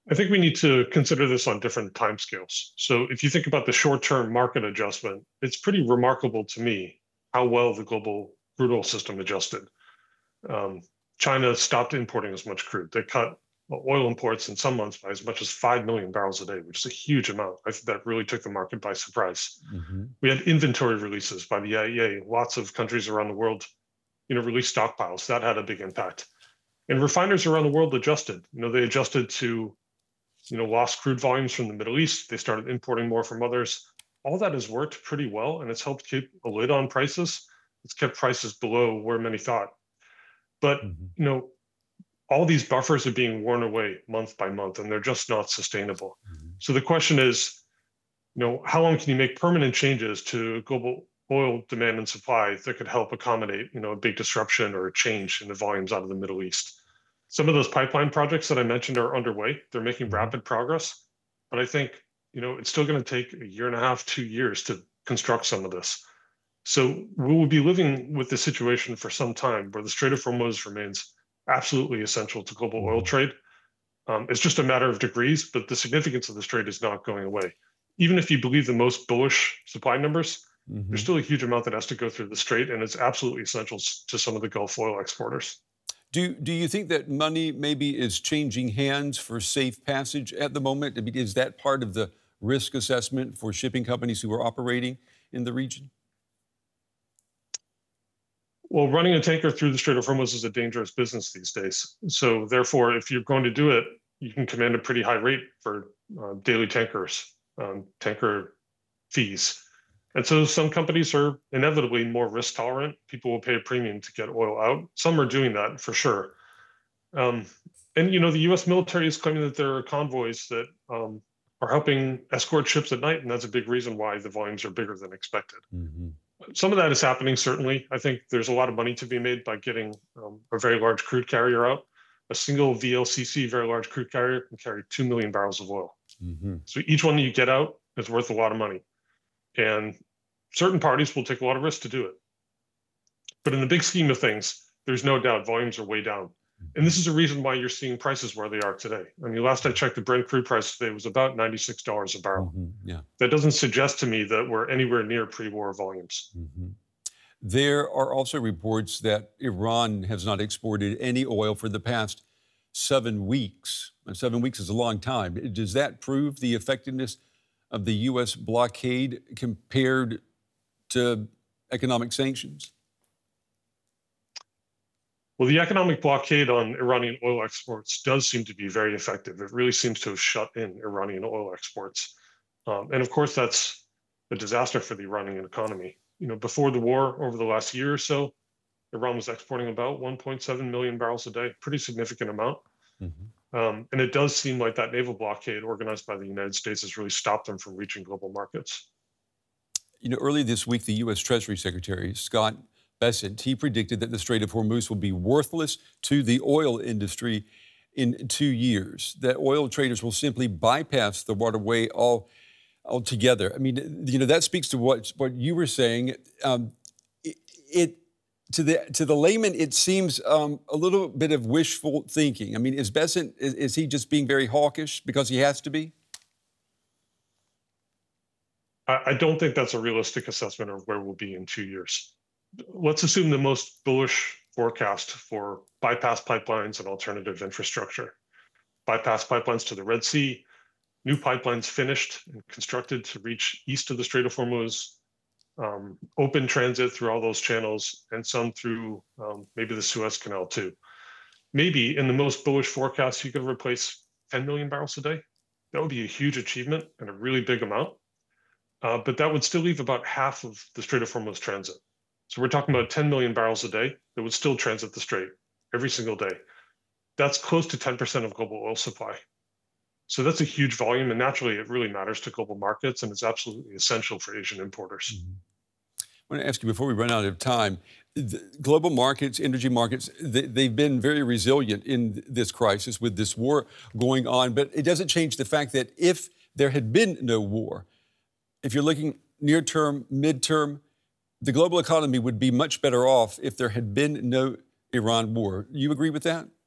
I think we need to consider this on different timescales. So if you think about the short-term market adjustment, it's pretty remarkable to me how well the global crude oil system adjusted. Um, China stopped importing as much crude. They cut oil imports in some months by as much as 5 million barrels a day, which is a huge amount. I think that really took the market by surprise. Hmm. We had inventory releases by the IEA. Lots of countries around the world, released stockpiles. That had a big impact. And refiners around the world adjusted. They adjusted to lost crude volumes from the Middle East. They started importing more from others. All that has worked pretty well, and it's helped keep a lid on prices. It's kept prices below where many thought. But Hmm. you know, all these buffers are being worn away month by month, and they're just not sustainable. Hmm. So the question is, how long can you make permanent changes to global oil demand and supply that could help accommodate, a big disruption or a change in the volumes out of the Middle East? Some of those pipeline projects that I mentioned are underway. They're making Hmm. rapid progress, but I think, it's still going to take a year and a half, 2 years to construct some of this. So we will be living with this situation for some time where the Strait of Hormuz remains absolutely essential to global oil Hmm. trade. It's just a matter of degrees, but the significance of the strait is not going away. Even if you believe the most bullish supply numbers, there's Hmm. still a huge amount that has to go through the strait, and it's absolutely essential to some of the Gulf oil exporters. Do you think that money maybe is changing hands for safe passage at the moment? I mean, is that part of the risk assessment for shipping companies who are operating in the region? Well, running a tanker through the Strait of Hormuz is a dangerous business these days. So, therefore, if you're going to do it, you can command a pretty high rate for daily tanker fees. And so some companies are inevitably more risk tolerant. People will pay a premium to get oil out. Some are doing that for sure. Um, and the U.S. military is claiming that there are convoys that are helping escort ships at night, and that's a big reason why the volumes are bigger than expected. Hmm. Some of that is happening, certainly. I think there's a lot of money to be made by getting a very large crude carrier out. A single VLCC, very large crude carrier, can carry 2 million barrels of oil. Hmm. So each one that you get out is worth a lot of money. And certain parties will take a lot of risk to do it. But in the big scheme of things, there's no doubt volumes are way down. And this is a reason why you're seeing prices where they are today. I mean, last I checked, the Brent crude price today was about $96 a barrel. Hmm. Yeah. That doesn't suggest to me that we're anywhere near pre-war volumes. Hmm. There are also reports that Iran has not exported any oil for the past 7 weeks. And 7 weeks is a long time. Does that prove the effectiveness of the U.S. blockade compared to economic sanctions? Well, the economic blockade on Iranian oil exports does seem to be very effective. It really seems to have shut in Iranian oil exports. And of course, that's a disaster for the Iranian economy. Before the war, over the last year or so, Iran was exporting about 1.7 million barrels a day, pretty significant amount. Hmm. And it does seem like that naval blockade organized by the United States has really stopped them from reaching global markets. Early this week, the U.S. Treasury Secretary, Scott Bessent, he predicted that the Strait of Hormuz will be worthless to the oil industry in 2 years, that oil traders will simply bypass the waterway altogether. I mean, that speaks to what you were saying. It to the layman, it seems a little bit of wishful thinking. I mean, is Bessent, is he just being very hawkish because he has to be? I don't think that's a realistic assessment of where we'll be in 2 years. Let's assume the most bullish forecast for bypass pipelines and alternative infrastructure. Bypass pipelines to the Red Sea, new pipelines finished and constructed to reach east of the Strait of Hormuz, open transit through all those channels, and some through maybe the Suez Canal too. Maybe in the most bullish forecast, you could replace 10 million barrels a day. That would be a huge achievement and a really big amount. But that would still leave about half of the Strait of Hormuz transit. So we're talking about 10 million barrels a day that would still transit the Strait every single day. That's close to 10% of global oil supply. So that's a huge volume, and naturally, it really matters to global markets, and it's absolutely essential for Asian importers. Mhm. I want to ask you before we run out of time, the global markets, energy markets, they've been very resilient in this crisis with this war going on, but it doesn't change the fact that if there had been no war, if you're looking near term, midterm, the global economy would be much better off if there had been no Iran war. You agree with that?